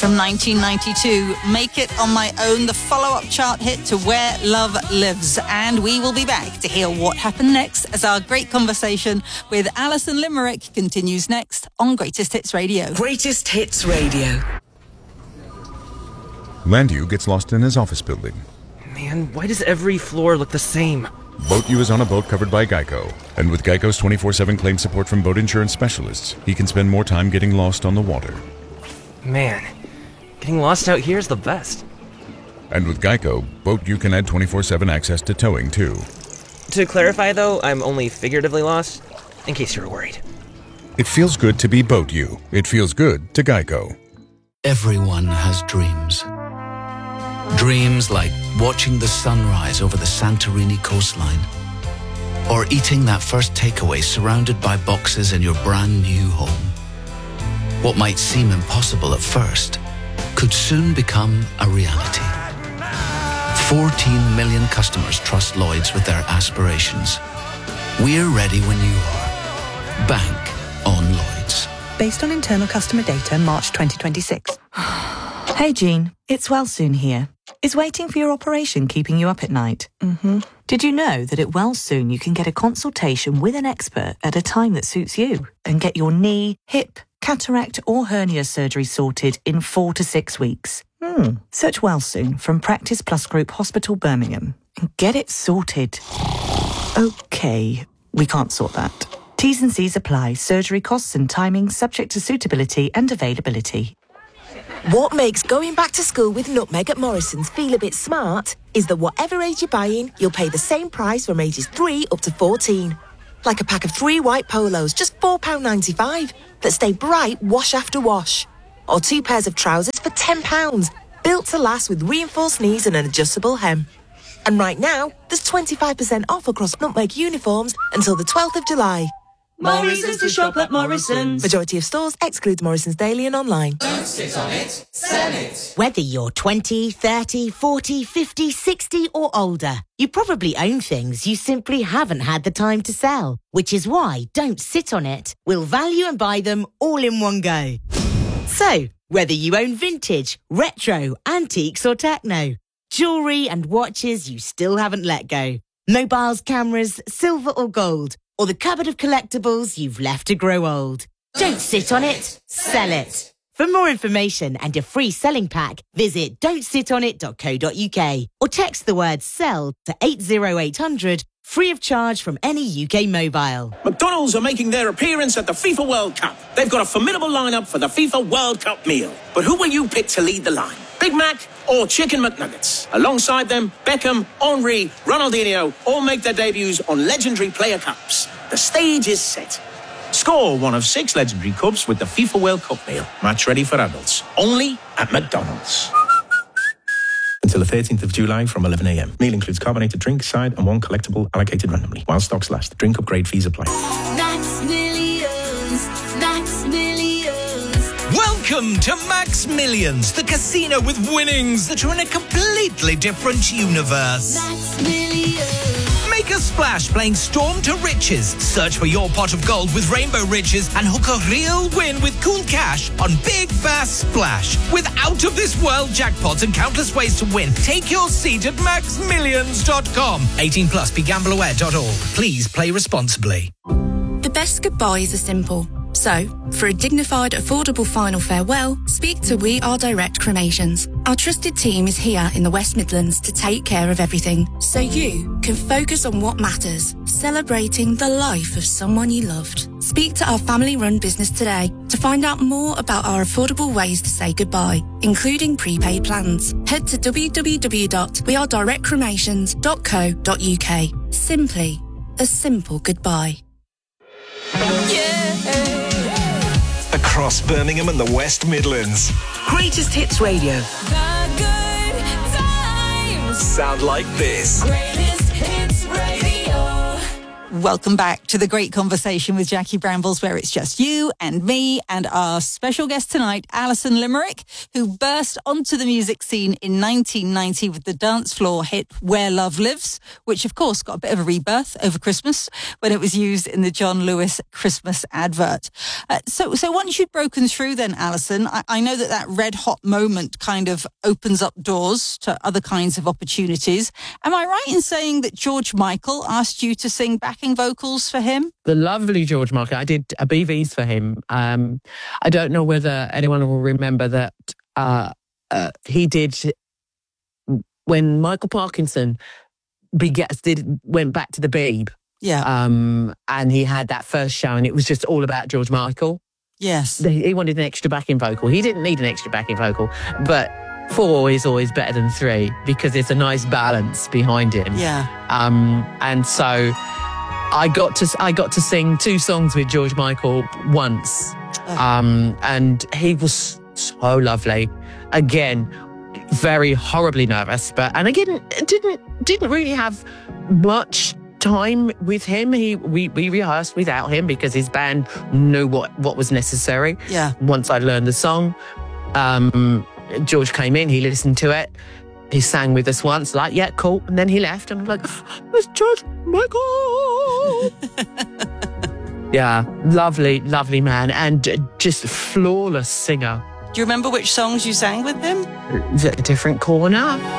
from 1992. Make It On My Own, the follow-up chart hit to Where Love Lives. And we will be back to hear what happened next as our great conversation with Alison Limerick continues next on Greatest Hits Radio. Greatest Hits Radio. Landew gets lost in his office building. Man, why does every floor look the same? BoatU is on a boat covered by Geico. And with Geico's 24/7 claim support from boat insurance specialists, he can spend more time getting lost on the water. Man, getting lost out here is the best. And with Geico, BoatU can add 24/7 access to towing, too. To clarify, though, I'm only figuratively lost, in case you're worried. It feels good to be BoatU. It feels good to Geico. Everyone has dreams. Dreams like watching the sunrise over the Santorini coastline, or eating that first takeaway surrounded by boxes in your brand new home. What might seem impossible at first could soon become a reality. 14 million customers trust Lloyds with their aspirations. We're ready when you are. Bank on Lloyds. Based on internal customer data, March 2026. Hey Jean, it's Wellsoon here. Is waiting for your operation keeping you up at night? Mm-hmm. Did you know that at Wellsoon you can get a consultation with an expert at a time that suits you and get your knee, hip, cataract or hernia surgery sorted in 4 to 6 weeks? Search Wellsoon from Practice Plus Group Hospital Birmingham and get it sorted. Okay, we can't sort that. T's and C's apply. Surgery costs and timing subject to suitability and availability. What makes going back to school with Nutmeg at Morrison's feel a bit smart is that whatever age you're buying, you'll pay the same price from ages 3 up to 14. Like a pack of 3 white polos, just £4.95, that stay bright wash after wash. Or 2 pairs of trousers for £10, built to last with reinforced knees and an adjustable hem. And right now, there's 25% off across Nutmeg uniforms until the 12th of July. More reasons to shop at Morrison's. Majority of stores excludes Morrison's Daily and online. Don't sit on it, sell it. Whether you're 20, 30, 40, 50, 60 or older, you probably own things you simply haven't had the time to sell. Which is why Don't Sit On It will value and buy them all in one go. So, whether you own vintage, retro, antiques or techno, jewellery and watches you still haven't let go, mobiles, cameras, silver or gold, or the cupboard of collectibles you've left to grow old. Don't sit on it, sell it. For more information and a free selling pack, visit don'tsitonit.co.uk or text the word SELL to 80800, free of charge from any UK mobile. McDonald's are making their appearance at the FIFA World Cup. They've got a formidable lineup for the FIFA World Cup meal. But who will you pick to lead the line? Big Mac or Chicken McNuggets? Alongside them, Beckham, Henry, Ronaldinho all make their debuts on legendary player cups. The stage is set. Score one of 6 legendary cups with the FIFA World Cup meal. Match ready for adults. Only at McDonald's. Until the 13th of July from 11 a.m. Meal includes carbonated drink, side and 1 collectible allocated randomly. While stocks last. Drink upgrade fees apply. Max Millions, Max Millions. Welcome to Max Millions, the casino with winnings that are in a completely different universe. Max Millions. Make a splash playing Storm to Riches. Search for your pot of gold with Rainbow Riches and hook a real win with cool cash on Big Fast Splash. With out-of-this-world jackpots and countless ways to win, take your seat at maxmillions.com. 18 plus, begambleaware.org. Please play responsibly. The best goodbyes are simple. So, for a dignified, affordable final farewell, speak to We Are Direct Cremations. Our trusted team is here in the West Midlands to take care of everything, so you can focus on what matters, celebrating the life of someone you loved. Speak to our family-run business today to find out more about our affordable ways to say goodbye, including prepaid plans. Head to www.wearedirectcremations.co.uk. Simply a simple goodbye. Across Birmingham and the West Midlands. Greatest Hits Radio. The good times. Sound like this. Greatest Hits Radio. Welcome back to the great conversation with Jackie Brambles, where it's just you and me and our special guest tonight, Alison Limerick, who burst onto the music scene in 1990 with the dance floor hit Where Love Lives, which of course got a bit of a rebirth over Christmas when it was used in the John Lewis Christmas advert. So once you'd broken through then, Alison, I know that red hot moment kind of opens up doors to other kinds of opportunities. Am I right in saying that George Michael asked you to sing backing vocals for him? The lovely George Michael. I did a BVs for him. I don't know whether anyone will remember that he did when Michael Parkinson went back to the Beeb. Yeah. And he had that first show, and it was just all about George Michael. Yes. He wanted an extra backing vocal. He didn't need an extra backing vocal, but 4 is always better than 3 because there's a nice balance behind him. Yeah. And so I got to sing 2 songs with George Michael once. And he was so lovely. Again, very horribly nervous, and again, didn't really have much time with him. We rehearsed without him because his band knew what was necessary. Yeah. Once I learned the song, George came in, he listened to it, he sang with us once, like, yeah, cool, and then he left, and I'm like, it's George Michael. Yeah, lovely man, and just flawless singer. Do you remember which songs you sang with him? A Different Corner.